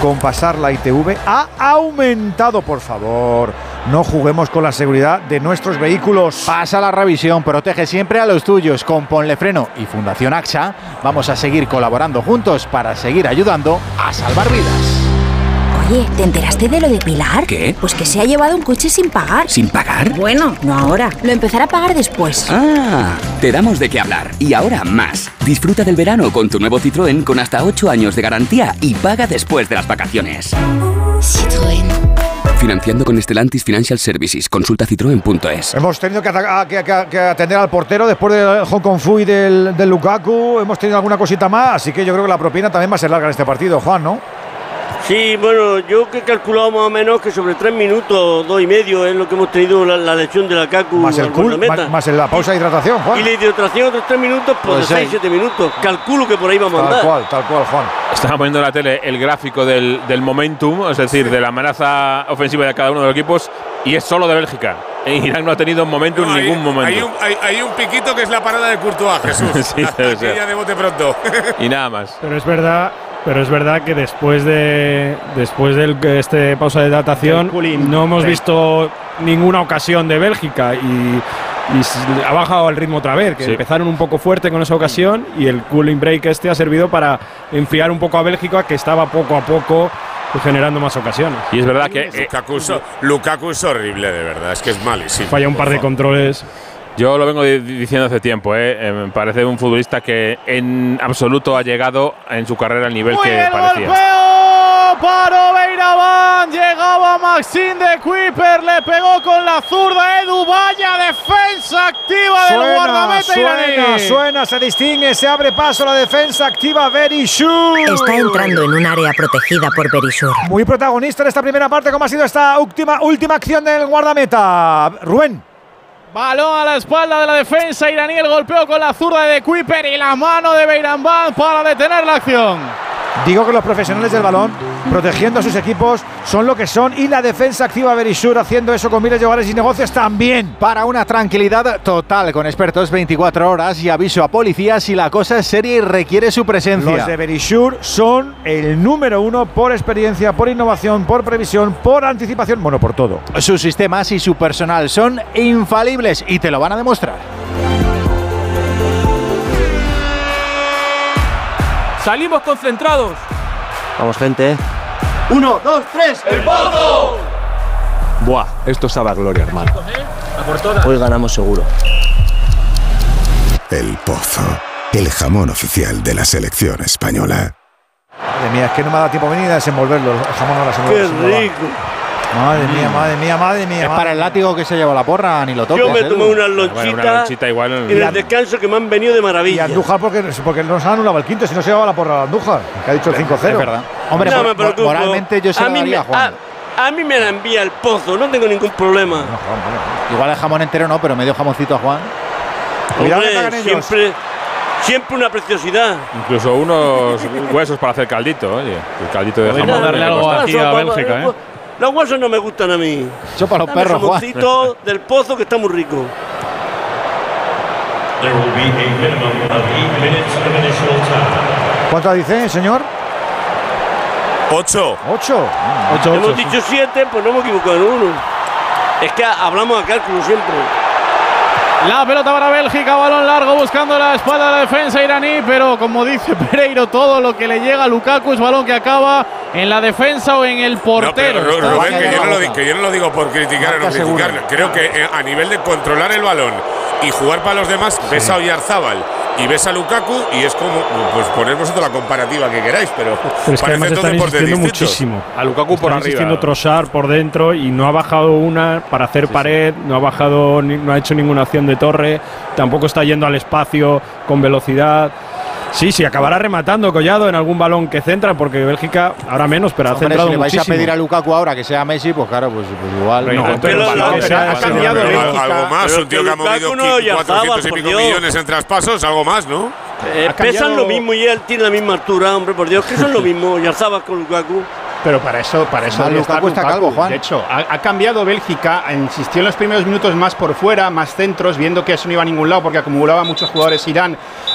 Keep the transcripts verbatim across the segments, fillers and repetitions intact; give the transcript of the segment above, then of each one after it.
con pasar la I T V ha aumentado. Por favor, no juguemos con la seguridad de nuestros vehículos. Pasa la revisión, protege siempre a los tuyos. Con Ponle Freno y Fundación A X A vamos a seguir colaborando juntos para seguir ayudando a salvar vidas. Oye, ¿te enteraste de lo de Pilar? ¿Qué? Pues que se ha llevado un coche sin pagar. ¿Sin pagar? Bueno, no ahora. Lo empezará a pagar después. Ah, te damos de qué hablar. Y ahora más. Disfruta del verano con tu nuevo Citroën con hasta ocho años de garantía y paga después de las vacaciones. Citroën. Financiando con Stellantis Financial Services. Consulta citroen punto es. Hemos tenido que, atacar, que, que, que atender al portero después del Hong Kong Fu y del, del Lukaku. Hemos tenido alguna cosita más, así que yo creo que la propina también va a ser larga en este partido, Juan, ¿no? Sí, bueno, yo que he calculado más o menos que sobre tres minutos, dos y medio es lo que hemos tenido la, la lesión de Lukaku. Más el cool, más, más la pausa de hidratación, Juan. Y la hidratación otros tres minutos, pues, pues de seis, siete minutos. Calculo que por ahí vamos a andar. Tal cual, tal cual, Juan. Estaba poniendo en la tele el gráfico del, del momentum, es decir, sí, de la amenaza ofensiva de cada uno de los equipos, y es solo de Bélgica. En Irán no ha tenido momentum en no, ningún momento. Hay un, hay, hay un piquito que es la parada de Courtois, Jesús. Sí, aquella de bote pronto. Y nada más. Pero es verdad, pero es verdad que después de después de este pausa de hidratación no hemos visto ninguna ocasión de Bélgica y, y ha bajado el ritmo otra vez, que sí, empezaron un poco fuerte con esa ocasión y el cooling break este ha servido para enfriar un poco a Bélgica, que estaba poco a poco generando más ocasiones. Y es verdad que eh, Lukaku, Lukaku es horrible, de verdad, es que es malísimo. Falla un par de controles. Yo lo vengo diciendo hace tiempo, ¿eh? Eh, me parece un futbolista que en absoluto ha llegado en su carrera al nivel Muy que el parecía. Golpeo para Beiraban, llegaba Maxime de Kuiper, le pegó con la zurda Edu, vaya defensa activa del suena, guardameta suena, iraní. Suena, se distingue, se abre paso la defensa activa Berishour. Está entrando en un área protegida por Berishour. Muy protagonista en esta primera parte, como ha sido esta última, última acción del guardameta. Rubén. Balón a la espalda de la defensa iraní, el golpeo con la zurda de Kuiper y la mano de Beiraban para detener la acción. Digo que los profesionales del balón, protegiendo a sus equipos, son lo que son, y la defensa activa Berishour haciendo eso con miles de hogares y negocios también. Para una tranquilidad total, con expertos veinticuatro horas y aviso a policía si la cosa es seria y requiere su presencia. Los de Berishour son el número uno por experiencia, por innovación, por previsión, por anticipación, bueno, por todo. Sus sistemas y su personal son infalibles y te lo van a demostrar. Salimos concentrados. Vamos, gente. Uno, dos, tres. ¡El Pozo! Buah, esto sabe a gloria, hermano. Hoy ganamos seguro. El Pozo, el jamón oficial de la selección española. Madre mía, es que no me ha dado tiempo a venir a desenvolverlo. El jamón ahora se ¡Qué rico! Madre mía, madre mía, madre mía. Es madre para el látigo que se lleva la porra, ni lo toques. Yo me tomé ¿eh? unas lonchitas bueno, una lonchita igual en el descanso que me han venido de maravilla. Y Andújar porque, porque no se ha anulado el quinto, si no se llevaba la porra a Andújar, que ha dicho el cinco cero. Es verdad. Hombre, no por, por, moralmente yo se a lo daría a Juan. A, a mí me la envía el Pozo, no tengo ningún problema. No, Juan, bueno. Igual el jamón entero no, pero medio jamoncito a Juan. Hombre, siempre, siempre una preciosidad. Incluso unos huesos para hacer caldito, oye. El caldito de jamón. darle algo aquí a Bélgica, ¿eh? Los huesos no me gustan a mí. Yo para los Dame perros, Juan. jamoncito del Pozo que está muy rico. ¿Cuánto dice, señor? Ocho. Ocho. Ocho, hemos ocho, dicho sí. siete, pues no hemos equivocado en uno. Es que hablamos a cálculo siempre. La pelota para Bélgica, balón largo buscando la espalda de la defensa iraní, pero como dice Pereiro, todo lo que le llega a Lukaku es balón que acaba en la defensa o en el portero. No, pero, Rubén, que yo, no lo, que yo no lo digo por criticar o no criticar. Creo que a nivel de controlar el balón y jugar para los demás, sí, ves a Oyarzábal y ves a Lukaku y es como, pues poner vosotros la comparativa que queráis, pero, pero es que además están insistiendo muchísimo. A Lukaku por arriba. Está insistiendo Trossard por dentro y no ha bajado una para hacer sí, pared, sí. no ha bajado, no ha hecho ninguna acción de torre, tampoco está yendo al espacio con velocidad. Sí, sí, acabará rematando Collado en algún balón que centra, porque Bélgica ahora menos, pero Hombre, ha centrado si le vais muchísimo. a pedir a Lukaku ahora que sea Messi, pues claro, pues, pues igual. No, no, pero, pero, pero, pero ha cambiado Bélgica. Algo más, un tío que ha movido no, cuatrocientos y pico millones en traspasos, algo más, ¿no? Eh, pesan lo mismo y él tiene la misma altura, hombre, por Dios, que son lo mismo, Oyarzábal con Lukaku. Pero para eso, para eso no, Lukaku está calvo, Juan. De hecho, ha, ha cambiado Bélgica, insistió en los primeros minutos más por fuera, más centros, viendo que eso no iba a ningún lado porque acumulaba muchos jugadores Irán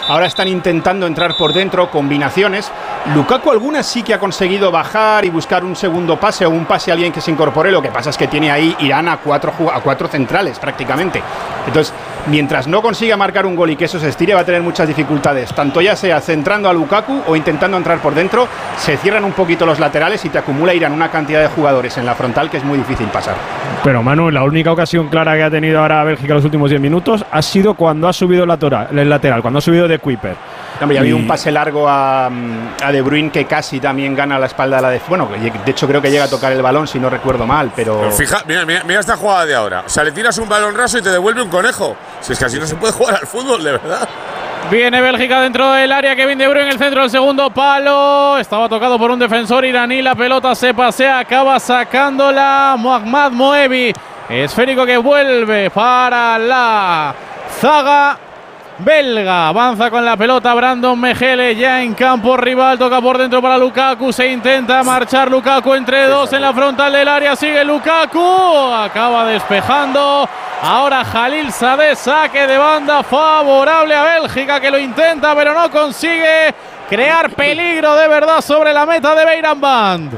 ahora están intentando entrar por dentro, combinaciones. Lukaku algunas sí que ha conseguido bajar y buscar un segundo pase o un pase a alguien que se incorpore. Lo que pasa es que tiene ahí Irán a cuatro, a cuatro centrales prácticamente. Entonces, mientras no consiga marcar un gol y que eso se estire, va a tener muchas dificultades, tanto ya sea centrando a Lukaku o intentando entrar por dentro. Se cierran un poquito los laterales y te acumula Irán una cantidad de jugadores en la frontal que es muy difícil pasar. Pero Manu, la única ocasión clara que ha tenido ahora Bélgica en los últimos diez minutos ha sido cuando ha subido el lateral, el lateral cuando ha subido de Kuiper. Hombre, y ha habido un pase largo a, a De Bruyne que casi también gana la espalda a la de… Bueno, de hecho creo que llega a tocar el balón si no recuerdo mal, pero… pero fija, mira, mira, mira esta jugada de ahora. O sea, le tiras un balón raso y te devuelve un conejo. Si es que así no se puede jugar al fútbol, de verdad. Viene Bélgica dentro del área, Kevin De Bruyne en el centro del segundo palo. Estaba tocado por un defensor iraní, la pelota se pasea, acaba sacándola Mohammad Moebi. Esférico que vuelve para la zaga belga. Avanza con la pelota Brandon Mejele ya en campo rival. Toca por dentro para Lukaku. Se intenta marchar Lukaku entre dos en la frontal del área. Sigue Lukaku. Acaba despejando. Ahora Jalil Sadeh, saque de banda favorable a Bélgica, que lo intenta pero no consigue crear peligro de verdad sobre la meta de Beiranvand.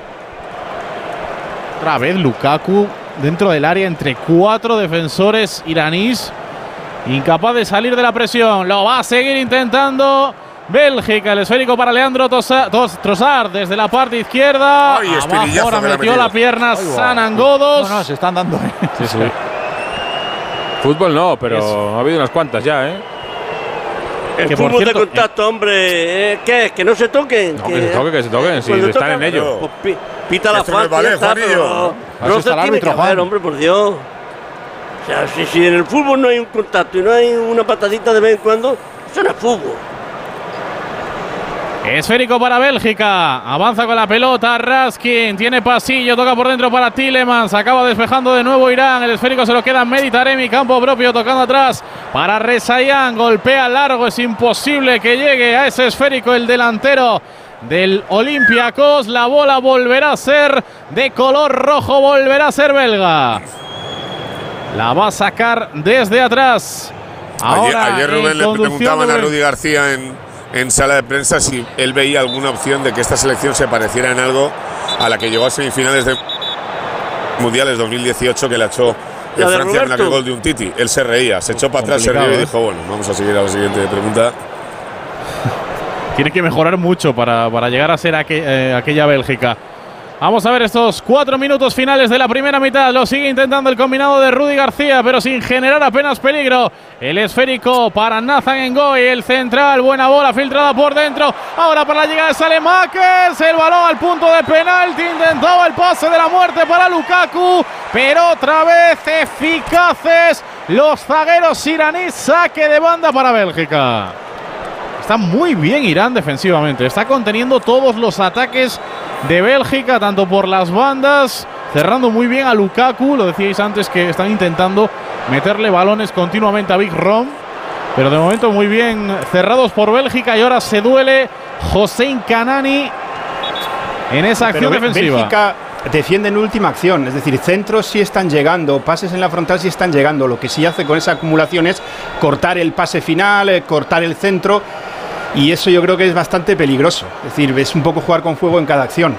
Otra vez Lukaku dentro del área entre cuatro defensores iraníes. Incapaz de salir de la presión. Lo va a seguir intentando Bélgica. El esférico para Leandro Trossard desde la parte izquierda. Ay, abajo, ahora metió la pierna Sanangodos. No, no, se están dando. ¿eh? Sí, sí. Fútbol no, pero Eso. ha habido unas cuantas ya, ¿eh? El que fútbol cierto, de contacto, hombre. ¿eh? ¿Qué? ¿Que no se toquen? No, que, que se toquen, que se toquen. Si están toca, en ello. Pues pi, pita la falta. Vale, está, pero no se tiene árbitro, que hacer, hombre, por Dios. O sea, si, si en el fútbol no hay un contacto y no hay una patadita de vez en cuando, eso no es fútbol. Esférico para Bélgica. Avanza con la pelota Raskin. Tiene pasillo. Toca por dentro para Tielemans. Acaba despejando de nuevo Irán. El esférico se lo queda en Meditaremi. Campo propio tocando atrás para Rezayan. Golpea largo. Es imposible que llegue a ese esférico el delantero del Olympiacos. La bola volverá a ser de color rojo. Volverá a ser belga. La va a sacar desde atrás. Ahora, ayer, ayer Rubén le preguntaban a Rudy García en… en sala de prensa si él veía alguna opción de que esta selección se pareciera en algo a la que llegó a semifinales de Mundiales dos mil dieciocho, que la echó en Francia con aquel gol de un Titi. Él se reía, se echó para atrás, se rió y dijo, bueno, vamos a seguir a la siguiente pregunta. Tiene que mejorar mucho para, para llegar a ser aqu eh, aquella Bélgica. Vamos a ver estos cuatro minutos finales de la primera mitad. Lo sigue intentando el combinado de Rudy García, pero sin generar apenas peligro. El esférico para Nathan Ngoy, el central. Buena bola filtrada por dentro. Ahora para la llegada de Saelemaekers. El balón al punto de penalti. Intentaba el pase de la muerte para Lukaku, pero otra vez eficaces los zagueros iraníes. Saque de banda para Bélgica. Está muy bien Irán defensivamente. Está conteniendo todos los ataques de Bélgica, tanto por las bandas, cerrando muy bien a Lukaku. Lo decíais antes que están intentando meterle balones continuamente a Big Rom, pero de momento muy bien cerrados por Bélgica. Y ahora se duele Hossein Kanani en esa acción pero defensiva. Bélgica defiende en última acción, es decir, centros sí están llegando, pases en la frontal sí están llegando. Lo que sí hace con esa acumulación es cortar el pase final, eh, cortar el centro. Y eso yo creo que es bastante peligroso. Es decir, es un poco jugar con fuego en cada acción.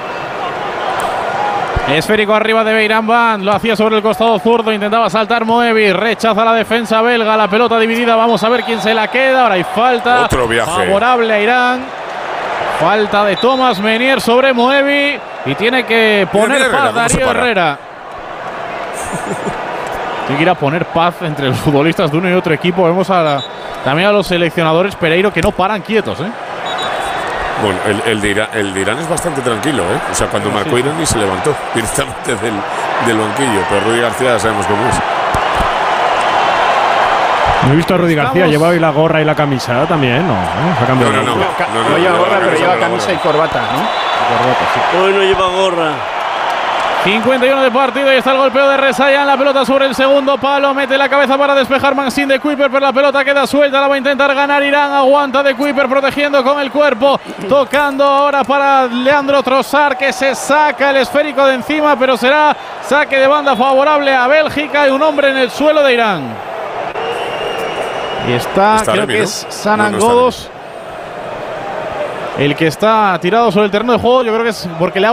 Esférico arriba de Beiranvand. Lo hacía sobre el costado zurdo. Intentaba saltar Moebi. Rechaza la defensa belga. La pelota dividida. Vamos a ver quién se la queda. Ahora hay falta. Otro viaje favorable a Irán. Falta de Thomas Menier sobre Moebi. Y tiene que poner mira, mira, paz Darío Herrera. Tiene que ir a poner paz entre los futbolistas de uno y otro equipo. Vemos a la, también a los seleccionadores Pereiro que no paran quietos, ¿eh? Bueno, el, el, de Irán, el de Irán es bastante tranquilo, ¿eh? O sea, cuando sí, marcó sí. Irán ni se levantó directamente del, del banquillo. Pero Rudy García ya sabemos cómo es. No he visto a Rudy García, lleva hoy la gorra y la camisa también, ¿no? ¿no? Se ha cambiado. No, no, no. No, no, no, no lleva gorra, pero lleva camisa y corbata, ¿no? Corbata, sí. Hoy no lleva gorra. cincuenta y uno de partido y está el golpeo de Rezayan. La pelota sobre el segundo palo. Mete la cabeza para despejar Maxime de Kuiper, pero la pelota queda suelta. La va a intentar ganar Irán. Aguanta de Kuiper protegiendo con el cuerpo. Tocando ahora para Leandro Trossard, que se saca el esférico de encima, pero será saque de banda favorable a Bélgica y un hombre en el suelo de Irán. Y está, está creo Remy, que ¿no? es Sanan No, no está Godos el que está tirado sobre el terreno de juego. Yo creo que es porque le ha